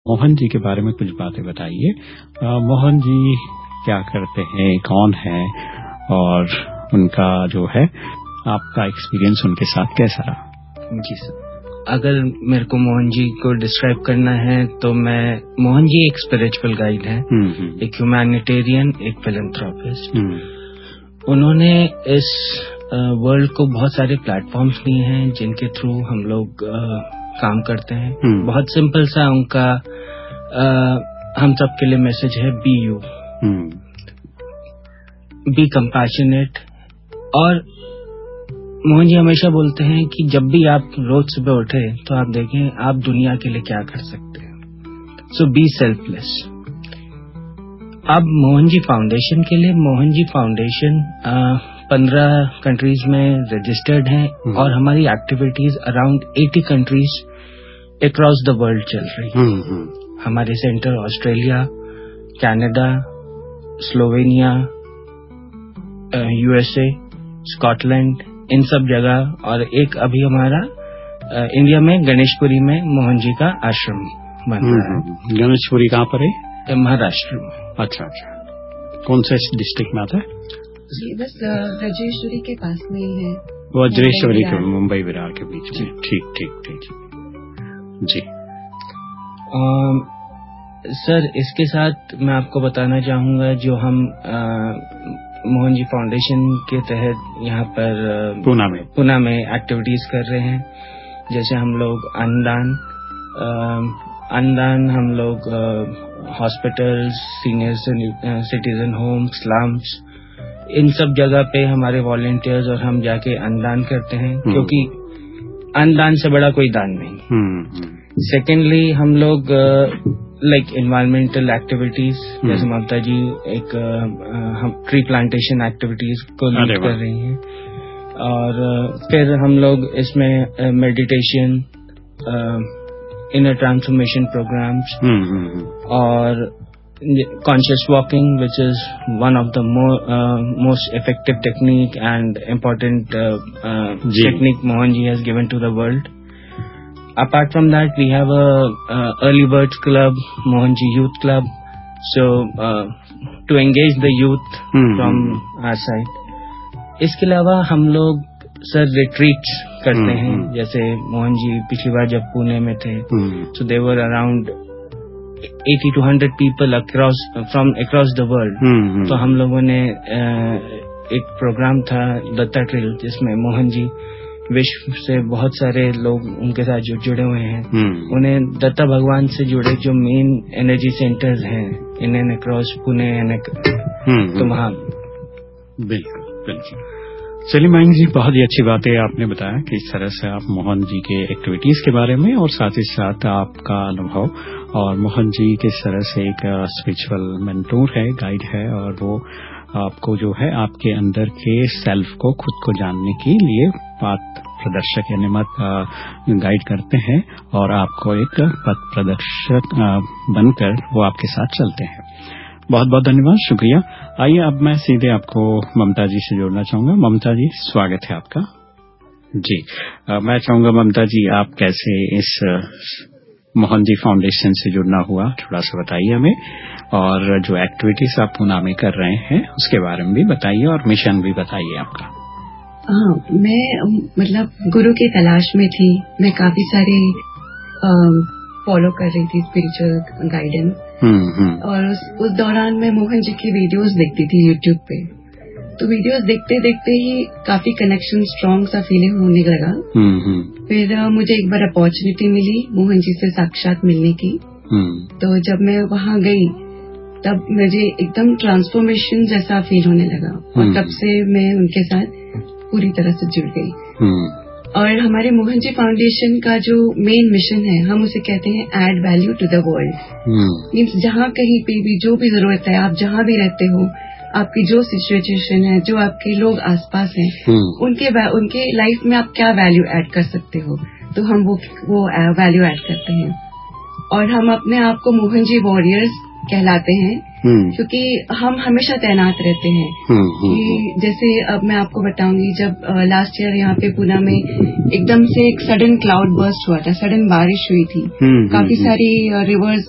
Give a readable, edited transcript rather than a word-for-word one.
मोहन जी के बारे में कुछ बातें बताइए। मोहन जी क्या करते हैं, कौन है और उनका जो है आपका एक्सपीरियंस उनके साथ कैसा रहा? जी सर, अगर मेरे को मोहन जी को डिस्क्राइब करना है तो मोहन जी एक स्पिरिचुअल गाइड है, एक ह्यूमैनिटेरियन, एक फिलैंथ्रोपिस्ट। उन्होंने इस वर्ल्ड को बहुत सारे प्लेटफॉर्म्स दिए हैं जिनके थ्रू हम लोग काम करते हैं। बहुत सिंपल सा उनका हम सबके लिए मैसेज है, बी यू, बी कंपैशनेट। और मोहन जी हमेशा बोलते हैं कि जब भी आप रोज सुबह उठे तो आप देखें आप दुनिया के लिए क्या कर सकते हैं। सो बी सेल्फलेस। अब मोहन जी फाउंडेशन के लिए, मोहन जी फाउंडेशन 15 कंट्रीज में रजिस्टर्ड है और हमारी activities around 80 countries across the world चल रही है। हमारे centre Australia, Canada, Slovenia, USA, Scotland, इन सब जगह, और एक अभी हमारा इंडिया में गणेशपुरी में मोहन जी का आश्रम बन रहा है। गणेशपुरी कहाँ पर है? महाराष्ट्र में। अच्छा, कौन से डिस्ट्रिक्ट में आता है? जी बस वज्रेश्वरी के पास में ही है। वज्रेश्वरी के मुंबई विरार के बीच में। ठीक जी। सर इसके साथ मैं आपको बताना चाहूंगा जो हम मोहन जी फाउंडेशन के तहत यहाँ पर पुणे में एक्टिविटीज कर रहे हैं। जैसे हम लोग अन्नदान हम लोग hospitals, senior citizen home, slums, इन सब जगह पे हमारे वॉलंटियर्स और हम जाके अन्नदान करते हैं, क्योंकि अन्नदान से बड़ा कोई दान नहीं। सेकेंडली हम लोग लाइक एनवायरमेंटल एक्टिविटीज, जैसे ममता जी एक हम ट्री प्लांटेशन एक्टिविटीज को लीड कर रही हैं। और फिर हम लोग इसमें मेडिटेशन, इनर ट्रांसफॉर्मेशन प्रोग्राम्स और conscious walking, which is one of the most effective technique and important technique Mohan ji has given to the world. Apart from that, we have a early birds club, Mohan Ji Youth Club. So to engage the youth from our side. इसके अलावा हम लोग sir retreats करते हैं, जैसे मोहन जी पिछली बार जब पुणे में थे, so they were around 80 to 100 people from across the world. तो हम लोगों ने एक प्रोग्राम था दत्ता ट्रेल, जिसमें मोहन जी विश्व से बहुत सारे लोग उनके साथ जुड़े हुए हैं। उन्हें दत्ता भगवान से जुड़े जो मेन एनर्जी सेंटर्स हैं इन एंड अक्रॉस पुणे तो वहाँ बिल्कुल। चलिए मयंक जी, बहुत ही अच्छी बात है आपने बताया कि इस तरह से आप मोहन जी के एक्टिविटीज के बारे में और साथ ही साथ आपका अनुभव, और मोहन जी किस तरह से एक स्पिरिचुअल मेंटोर है, गाइड है, और वो आपको जो है आपके अंदर के सेल्फ को, खुद को जानने के लिए पथ प्रदर्शक यानी मत गाइड करते हैं और आपको एक पथ प्रदर्शक बनकर वो आपके साथ चलते हैं। बहुत बहुत धन्यवाद, शुक्रिया। आइए अब मैं सीधे आपको ममता जी से जोड़ना चाहूंगा। ममता जी, स्वागत है आपका। जी, मैं चाहूंगा ममता जी, आप कैसे इस मोहन जी फाउंडेशन से जुड़ना हुआ, थोड़ा सा बताइए हमें, और जो एक्टिविटीज आप पुणे में कर रहे हैं उसके बारे में भी बताइए और मिशन भी बताइए आपका। हाँ, मैं मतलब गुरु की तलाश में थी। मैं काफी सारे फॉलो कर रही थी स्पिरिचुअल गाइडेंस, और उस दौरान मैं मोहन जी की वीडियोस देखती थी यूट्यूब पे। तो वीडियोस देखते देखते ही काफी कनेक्शन, स्ट्रॉन्ग सा फीलिंग होने लगा। फिर मुझे एक बार अपॉर्चुनिटी मिली मोहन जी से साक्षात मिलने की। तो जब मैं वहाँ गई तब मुझे एकदम ट्रांसफॉर्मेशन जैसा फील होने लगा, और तब से मैं उनके साथ पूरी तरह से जुड़ गई। और हमारे मोहन जी फाउंडेशन का जो मेन मिशन है, हम उसे कहते हैं add value to the world. Means जहाँ कहीं पे भी जो भी जरूरत है, आप जहाँ भी रहते हो, आपकी जो सिचुएशन है, जो आपके लोग आसपास हैं, उनके लाइफ में आप क्या वैल्यू ऐड कर सकते हो, तो हम वो वैल्यू ऐड करते हैं। और हम अपने आप को मोहन जी वॉरियर्स कहलाते हैं, क्योंकि हम हमेशा तैनात रहते हैं। कि जैसे अब मैं आपको बताऊंगी, जब लास्ट ईयर यहाँ पे पुणे में एकदम से एक सडन क्लाउड बर्स्ट हुआ था, सडन बारिश हुई थी, काफी सारी रिवर्स